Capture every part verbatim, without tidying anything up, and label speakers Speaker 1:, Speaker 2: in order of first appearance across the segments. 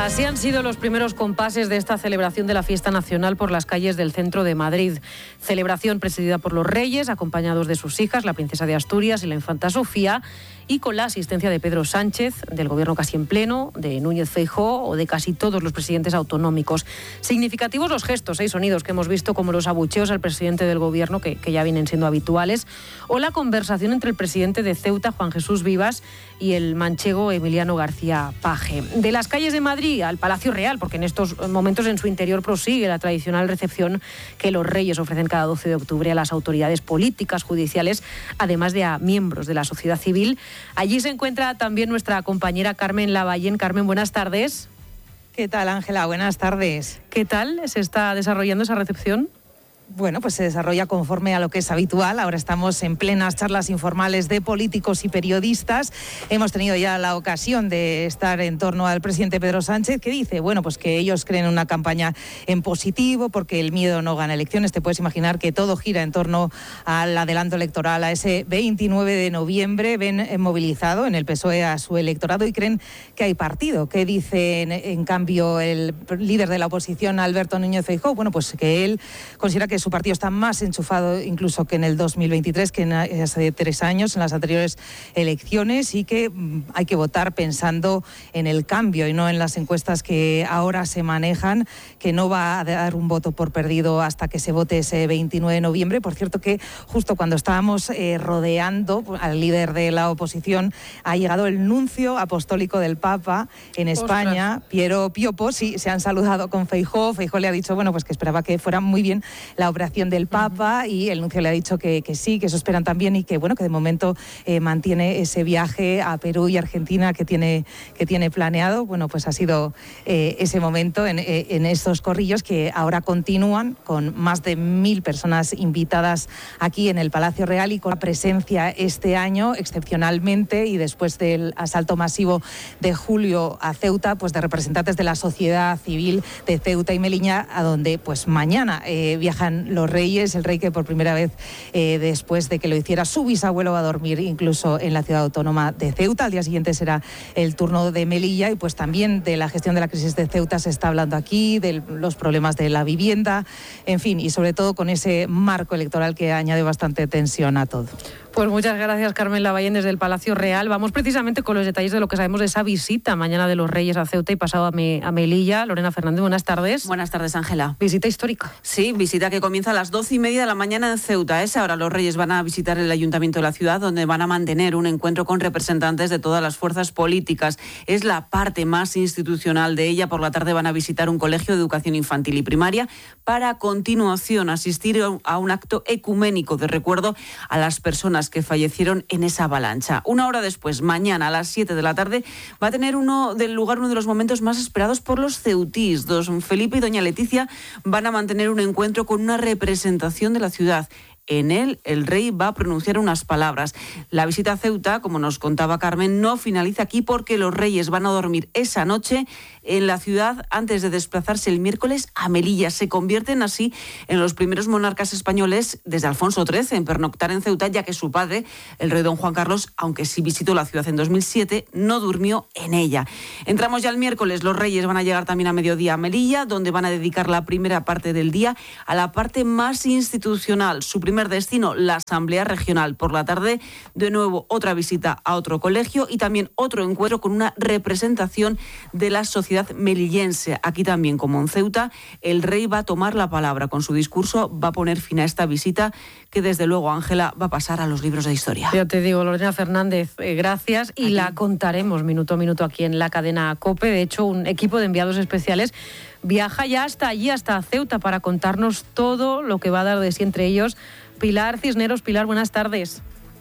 Speaker 1: Así han sido los primeros compases de esta celebración de la fiesta nacional por las calles del centro de Madrid. Celebración presidida por los reyes, acompañados de sus hijas, la princesa de Asturias y la infanta Sofía, y con la asistencia de Pedro Sánchez, del gobierno casi en pleno, de Núñez Feijóo o de casi todos los presidentes autonómicos. Significativos los gestos y sonidos que hemos visto, como los abucheos al presidente del gobierno, que, que ya vienen siendo habituales, o la conversación entre el presidente de Ceuta, Juan Jesús Vivas, y el manchego Emiliano García Paje. De las calles de Madrid al Palacio Real, porque en estos momentos en su interior prosigue la tradicional recepción que los reyes ofrecen cada doce de octubre a las autoridades políticas, judiciales, además de a miembros de la sociedad civil. Allí se encuentra también nuestra compañera Carmen Lavallén. Carmen, buenas tardes.
Speaker 2: ¿Qué tal, Ángela? Buenas tardes.
Speaker 1: ¿Qué tal se está desarrollando esa recepción?
Speaker 2: Bueno, pues se desarrolla conforme a lo que es habitual. Ahora estamos en plenas charlas informales de políticos y periodistas. Hemos tenido ya la ocasión de estar en torno al presidente Pedro Sánchez, que dice, bueno, pues que ellos creen una campaña en positivo porque el miedo no gana elecciones. Te puedes imaginar que todo gira en torno al adelanto electoral, a ese veintinueve de noviembre. Ven movilizado en el P S O E a su electorado y creen que hay partido. ¿Qué dice, en, en cambio, el líder de la oposición, Alberto Núñez Feijóo? Bueno, pues que él considera que su partido está más enchufado incluso que en el dos mil veintitrés, que en hace tres años, en las anteriores elecciones, y que hay que votar pensando en el cambio y no en las encuestas que ahora se manejan, que no va a dar un voto por perdido hasta que se vote ese veintinueve de noviembre. Por cierto que justo cuando estábamos eh, rodeando al líder de la oposición, ha llegado el nuncio apostólico del Papa en España, Ostras. Piero Piopo. Sí, se han saludado con Feijóo. Feijóo le ha dicho, bueno, pues que esperaba que fuera muy bien la operación del Papa, uh-huh. y el nuncio le ha dicho que, que sí, que eso esperan también, y que bueno, que de momento eh, mantiene ese viaje a Perú y Argentina que tiene, que tiene planeado. Bueno, pues ha sido eh, ese momento en, eh, en estos corrillos que ahora continúan con más de mil personas invitadas aquí en el Palacio Real, y con la presencia este año excepcionalmente, y después del asalto masivo de julio a Ceuta, pues de representantes de la sociedad civil de Ceuta y Melilla, a donde pues mañana eh, viajan los reyes. El rey que por primera vez eh, después de que lo hiciera su bisabuelo va a dormir incluso en la ciudad autónoma de Ceuta. Al día siguiente será el turno de Melilla, y pues también de la gestión de la crisis de Ceuta se está hablando aquí, de los problemas de la vivienda, en fin, y sobre todo con ese marco electoral que añade bastante tensión a todo.
Speaker 1: Pues muchas gracias, Carmen Lavallén, desde el Palacio Real. Vamos precisamente con los detalles de lo que sabemos de esa visita mañana de los Reyes a Ceuta y pasado a, Me- a Melilla. Lorena Fernández, buenas tardes.
Speaker 3: Buenas tardes, Ángela.
Speaker 1: Visita histórica.
Speaker 3: Sí, visita que comienza a las doce y media de la mañana en Ceuta. A esa hora los Reyes van a visitar el Ayuntamiento de la ciudad, donde van a mantener un encuentro con representantes de todas las fuerzas políticas. Es la parte más institucional de ella. Por la tarde van a visitar un colegio de educación infantil y primaria para, a continuación, asistir a un acto ecuménico de recuerdo a las personas que fallecieron en esa avalancha. Una hora después, mañana a las siete de la tarde, va a tener uno del lugar uno de los momentos más esperados por los ceutís. Don Felipe y doña Leticia van a mantener un encuentro con una representación de la ciudad. En él, el rey va a pronunciar unas palabras. La visita a Ceuta, como nos contaba Carmen, no finaliza aquí porque los reyes van a dormir esa noche en la ciudad antes de desplazarse el miércoles a Melilla. Se convierten así en los primeros monarcas españoles desde Alfonso trece en pernoctar en Ceuta, ya que su padre, el rey don Juan Carlos, aunque sí visitó la ciudad en dos mil siete, no durmió en ella. Entramos ya el miércoles. Los reyes van a llegar también a mediodía a Melilla, donde van a dedicar la primera parte del día a la parte más institucional. Su primer destino, la Asamblea Regional. Por la tarde, de nuevo, otra visita a otro colegio y también otro encuentro con una representación de la sociedad melillense. Aquí también, como en Ceuta, el rey va a tomar la palabra. Con su discurso va a poner fin a esta visita que, desde luego, Ángela, va a pasar a los libros de historia.
Speaker 1: Ya te digo, Lorena Fernández, eh, gracias, y aquí la contaremos minuto a minuto aquí en la cadena COPE. De hecho, un equipo de enviados especiales viaja ya hasta allí, hasta Ceuta, para contarnos todo lo que va a dar de sí, entre ellos Pilar Cisneros. Pilar, buenas tardes.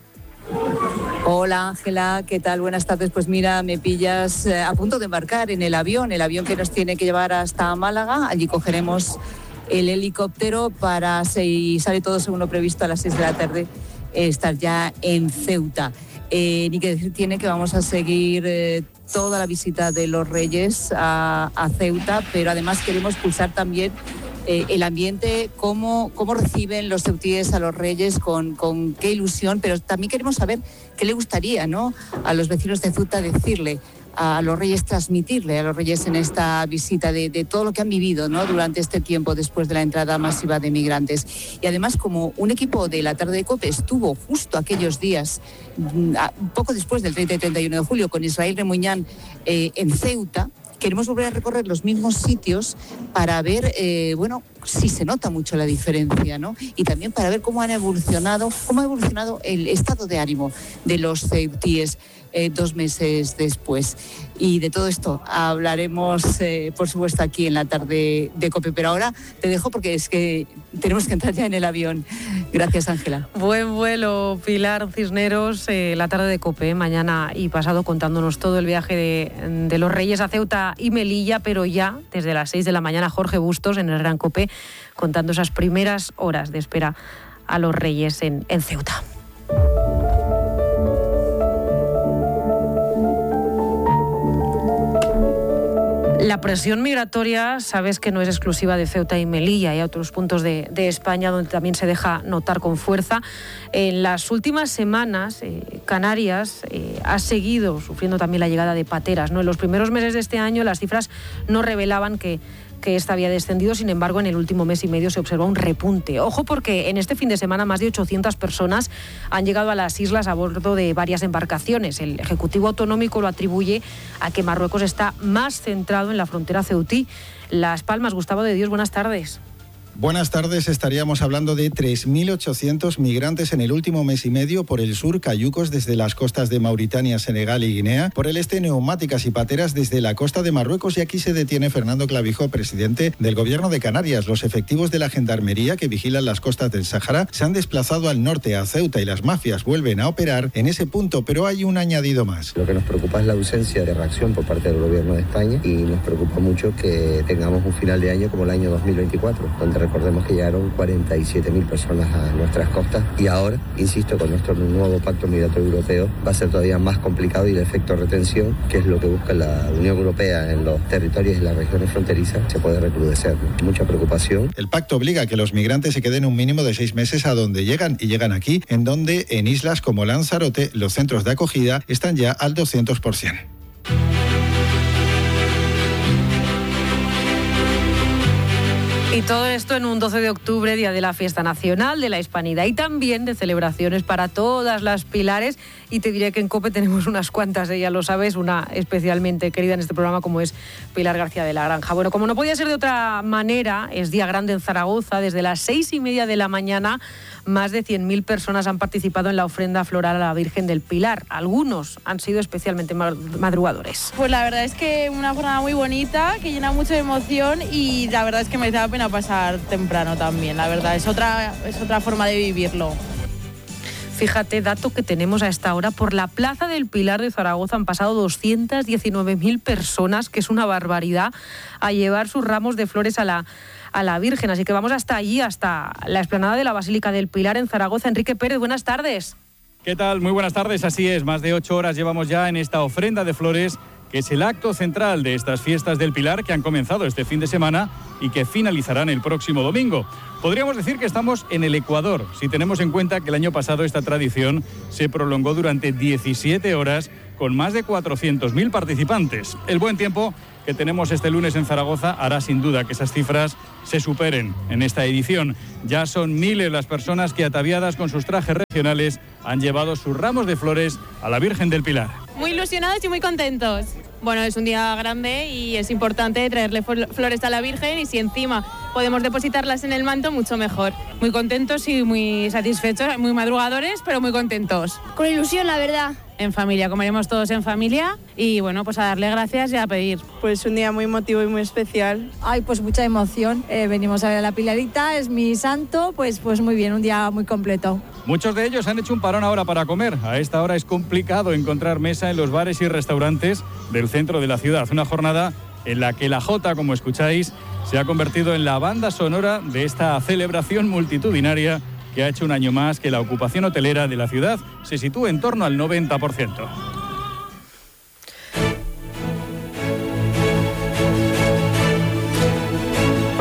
Speaker 4: Hola, Ángela, ¿qué tal? Buenas tardes. Pues mira, me pillas eh, a punto de embarcar en el avión, el avión que nos tiene que llevar hasta Málaga. Allí cogeremos el helicóptero para, si sale todo según lo previsto, a las seis de la tarde, eh, estar ya en Ceuta. Eh, ni que decir tiene que vamos a seguir eh, toda la visita de los Reyes a, a Ceuta, pero además queremos pulsar también eh, el ambiente, cómo, cómo reciben los ceutíes a los Reyes, con, con qué ilusión, pero también queremos saber qué le gustaría, ¿no?, a los vecinos de Ceuta decirle a los Reyes, transmitirle a los Reyes en esta visita de, de todo lo que han vivido, ¿no?, durante este tiempo después de la entrada masiva de migrantes. Y además, como un equipo de la tarde de COPE estuvo justo aquellos días, poco después del treinta y treinta y uno de julio, con Israel Remuñán eh, en Ceuta, queremos volver a recorrer los mismos sitios para ver, eh, bueno, si se nota mucho la diferencia, ¿no? Y también para ver cómo han evolucionado, cómo ha evolucionado el estado de ánimo de los ceutíes eh, dos meses después. Y de todo esto hablaremos, eh, por supuesto, aquí en la tarde de COPE. Pero ahora te dejo porque es que tenemos que entrar ya en el avión. Gracias, Ángela.
Speaker 1: Buen vuelo, Pilar Cisneros. Eh, la tarde de COPE, mañana y pasado, contándonos todo el viaje de, de los Reyes a Ceuta y Melilla, pero ya desde las seis de la mañana, Jorge Bustos en el Gran COPE, contando esas primeras horas de espera a los Reyes en, en Ceuta. La presión migratoria, sabes que no es exclusiva de Ceuta y Melilla, hay otros puntos de, de España donde también se deja notar con fuerza. En las últimas semanas, eh, Canarias eh, ha seguido sufriendo también la llegada de pateras, ¿no? En los primeros meses de este año las cifras no revelaban que que esta había descendido, sin embargo, en el último mes y medio se observa un repunte. Ojo, porque en este fin de semana más de ochocientas personas han llegado a las islas a bordo de varias embarcaciones. El Ejecutivo Autonómico lo atribuye a que Marruecos está más centrado en la frontera ceutí. Las Palmas, Gustavo de Dios, buenas tardes.
Speaker 5: Buenas tardes. Estaríamos hablando de tres mil ochocientos migrantes en el último mes y medio por el sur, cayucos desde las costas de Mauritania, Senegal y Guinea, por el este neumáticas y pateras desde la costa de Marruecos, y aquí se detiene Fernando Clavijo, presidente del Gobierno de Canarias. Los efectivos de la Gendarmería que vigilan las costas del Sáhara se han desplazado al norte, a Ceuta, y las mafias vuelven a operar en ese punto, pero hay un añadido más.
Speaker 6: Lo que nos preocupa es la ausencia de reacción por parte del Gobierno de España, y nos preocupa mucho que tengamos un final de año como el año dos mil veinticuatro, donde recordemos que llegaron cuarenta y siete mil personas a nuestras costas, y ahora, insisto, con nuestro nuevo pacto migratorio europeo va a ser todavía más complicado, y el efecto retención, que es lo que busca la Unión Europea en los territorios y las regiones fronterizas, se puede recrudecer. Mucha preocupación.
Speaker 5: El pacto obliga a que los migrantes se queden un mínimo de seis meses a donde llegan, y llegan aquí, en donde en islas como Lanzarote los centros de acogida están ya al doscientos por ciento.
Speaker 1: Y todo esto en un doce de octubre, día de la Fiesta Nacional de la Hispanidad y también de celebraciones para todas las pilares. Y te diré que en COPE tenemos unas cuantas, ya lo sabes, una especialmente querida en este programa como es Pilar García de la Granja. Bueno, como no podía ser de otra manera, es día grande en Zaragoza. Desde las seis y media de la mañana, más de cien mil personas han participado en la ofrenda floral a la Virgen del Pilar. Algunos han sido especialmente madrugadores.
Speaker 7: Pues la verdad es que una jornada muy bonita, que llena mucho de emoción, y la verdad es que merece la pena pasar temprano también. La verdad es otra, es otra forma de vivirlo.
Speaker 1: Fíjate, dato que tenemos a esta hora, por la Plaza del Pilar de Zaragoza han pasado doscientas diecinueve mil personas, que es una barbaridad, a llevar sus ramos de flores a la, a la Virgen. Así que vamos hasta allí, hasta la explanada de la Basílica del Pilar en Zaragoza. Enrique Pérez, buenas tardes.
Speaker 8: ¿Qué tal? Muy buenas tardes, así es. Más de ocho horas llevamos ya en esta ofrenda de flores, que es el acto central de estas fiestas del Pilar, que han comenzado este fin de semana y que finalizarán el próximo domingo. Podríamos decir que estamos en el Ecuador, si tenemos en cuenta que el año pasado esta tradición se prolongó durante diecisiete horas con más de cuatrocientos mil participantes. El buen tiempo que tenemos este lunes en Zaragoza hará sin duda que esas cifras se superen en esta edición. Ya son miles las personas que, ataviadas con sus trajes regionales, han llevado sus ramos de flores a la Virgen del Pilar.
Speaker 7: Muy ilusionados y muy contentos. Bueno, es un día grande y es importante traerle flores a la Virgen, y si encima podemos depositarlas en el manto, mucho mejor. Muy contentos y muy satisfechos, muy madrugadores, pero muy contentos.
Speaker 9: Con ilusión, la verdad.
Speaker 7: En familia, comeremos todos en familia y bueno, pues a darle gracias y a pedir.
Speaker 10: Pues un día muy emotivo y muy especial.
Speaker 11: Ay, pues mucha emoción. Eh, venimos a ver a la Pilarita, es mi santo, pues, pues muy bien, un día muy completo.
Speaker 8: Muchos de ellos han hecho un parón ahora para comer. A esta hora es complicado encontrar mesa en los bares y restaurantes del centro de la ciudad. Una jornada en la que la Jota, como escucháis, se ha convertido en la banda sonora de esta celebración multitudinaria que ha hecho un año más que la ocupación hotelera de la ciudad se sitúe en torno al noventa por ciento.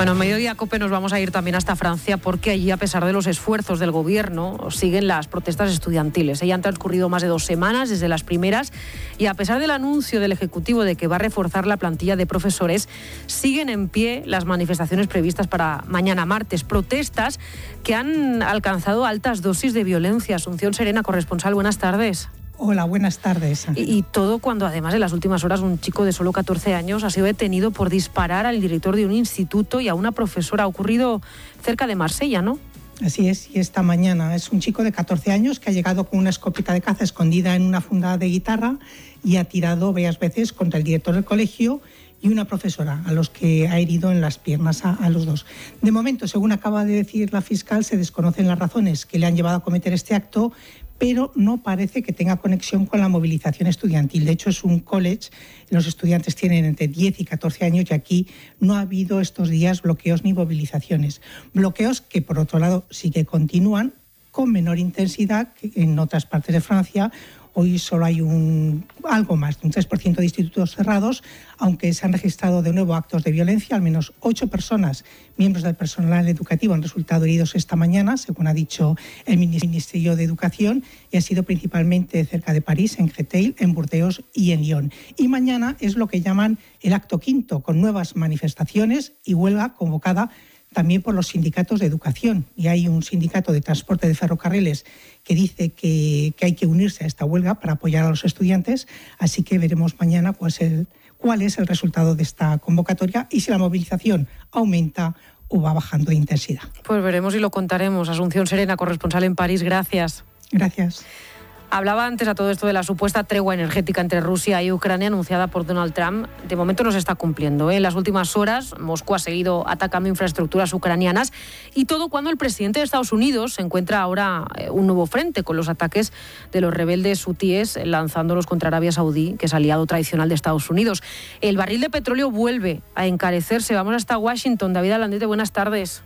Speaker 1: Bueno, en Mediodía Cope nos vamos a ir también hasta Francia porque allí, a pesar de los esfuerzos del gobierno, siguen las protestas estudiantiles. Ya han transcurrido más de dos semanas desde las primeras y a pesar del anuncio del Ejecutivo de que va a reforzar la plantilla de profesores, siguen en pie las manifestaciones previstas para mañana martes. Protestas que han alcanzado altas dosis de violencia. Asunción Serena, corresponsal, buenas tardes.
Speaker 9: Hola, buenas tardes.
Speaker 1: Y, y todo cuando además en las últimas horas un chico de solo catorce años ha sido detenido por disparar al director de un instituto y a una profesora. Ha ocurrido cerca de Marsella, ¿no?
Speaker 9: Así es, y esta mañana es un chico de catorce años que ha llegado con una escopeta de caza escondida en una funda de guitarra y ha tirado varias veces contra el director del colegio y una profesora, a los que ha herido en las piernas a, a los dos. De momento, según acaba de decir la fiscal, se desconocen las razones que le han llevado a cometer este acto, pero no parece que tenga conexión con la movilización estudiantil. De hecho, es un college, los estudiantes tienen entre diez y catorce años y aquí no ha habido estos días bloqueos ni movilizaciones. Bloqueos que, por otro lado, sí que continúan con menor intensidad que en otras partes de Francia. Hoy solo hay un, algo más de un tres por ciento de institutos cerrados, aunque se han registrado de nuevo actos de violencia. Al menos ocho personas, miembros del personal educativo, han resultado heridos esta mañana, según ha dicho el Ministerio de Educación, y ha sido principalmente cerca de París, en Créteil, en Burdeos y en Lyon. Y mañana es lo que llaman el acto quinto, con nuevas manifestaciones y huelga convocada también por los sindicatos de educación. Y hay un sindicato de transporte de ferrocarriles que dice que, que hay que unirse a esta huelga para apoyar a los estudiantes. Así que veremos mañana cuál es el, cuál es el resultado de esta convocatoria y si la movilización aumenta o va bajando de intensidad.
Speaker 1: Pues veremos y lo contaremos. Asunción Serena, corresponsal en París, gracias.
Speaker 9: Gracias.
Speaker 1: Hablaba antes a todo esto de la supuesta tregua energética entre Rusia y Ucrania anunciada por Donald Trump. De momento no se está cumpliendo, ¿eh? En las últimas horas, Moscú ha seguido atacando infraestructuras ucranianas y todo cuando el presidente de Estados Unidos se encuentra ahora un nuevo frente con los ataques de los rebeldes hutíes lanzándolos contra Arabia Saudí, que es aliado tradicional de Estados Unidos. El barril de petróleo vuelve a encarecerse. Vamos hasta Washington. David Alandete, buenas tardes.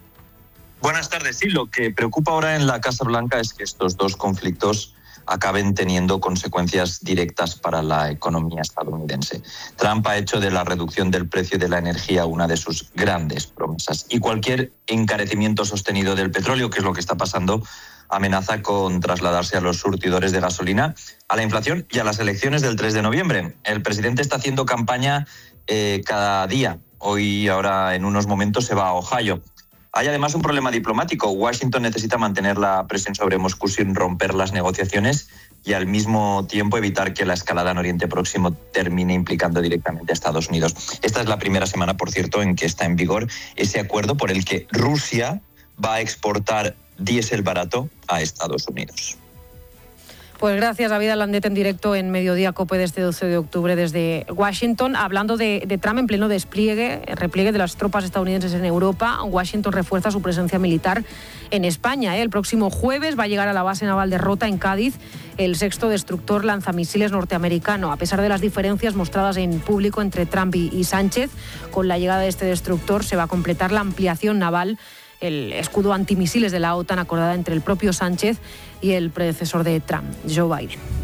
Speaker 12: Buenas tardes. Sí, lo que preocupa ahora en la Casa Blanca es que estos dos conflictos acaben teniendo consecuencias directas para la economía estadounidense. Trump ha hecho de la reducción del precio de la energía una de sus grandes promesas. Y cualquier encarecimiento sostenido del petróleo, que es lo que está pasando, amenaza con trasladarse a los surtidores de gasolina, a la inflación y a las elecciones del tres de noviembre. El presidente está haciendo campaña eh, cada día. Hoy, ahora, en unos momentos, se va a Ohio. Hay además un problema diplomático. Washington necesita mantener la presión sobre Moscú sin romper las negociaciones y al mismo tiempo evitar que la escalada en Oriente Próximo termine implicando directamente a Estados Unidos. Esta es la primera semana, por cierto, en que está en vigor ese acuerdo por el que Rusia va a exportar diésel barato a Estados Unidos.
Speaker 1: Pues gracias, David Alandete, en directo en Mediodía Cope de este doce de octubre desde Washington. Hablando de, de Trump en pleno despliegue, repliegue de las tropas estadounidenses en Europa, Washington refuerza su presencia militar en España. ¿eh? El próximo jueves va a llegar a la base naval de Rota, en Cádiz, el sexto destructor lanzamisiles norteamericano. A pesar de las diferencias mostradas en público entre Trump y, y Sánchez, con la llegada de este destructor se va a completar la ampliación naval, el escudo antimisiles de la OTAN acordada entre el propio Sánchez y el predecesor de Trump, Joe Biden.